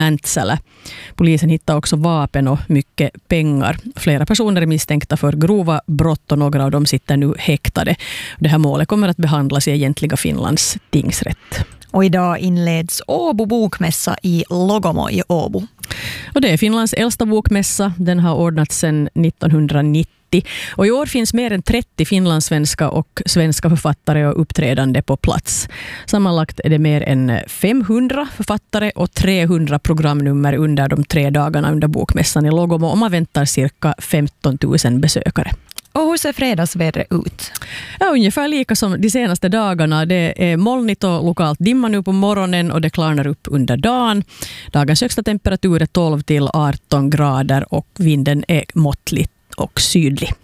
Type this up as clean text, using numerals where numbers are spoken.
Mäntsälä. Polisen hittar också vapen och mycket pengar. Flera personer är misstänkta för grova brott och några av dem sitter nu häktade. Det här målet kommer att behandlas i egentliga Finlands tingsrätt. Och idag inleds Åbo bokmässa i Logomo i Åbo. Och det är Finlands äldsta bokmässa. Den har ordnats sedan 1990. Och i år finns mer än 30 finlandssvenska och svenska författare och uppträdande på plats. Sammanlagt är det mer än 500 författare och 300 programnummer under de 3 dagarna under bokmässan i Logomo, och man väntar cirka 15 000 besökare. Och hur ser fredagsvädret ut? Ja, ungefär lika som de senaste dagarna. Det är molnigt och lokalt dimma nu på morgonen och det klarnar upp under dagen. Dagens högsta temperatur är 12 till 18 grader och vinden är måttlig och sydlig.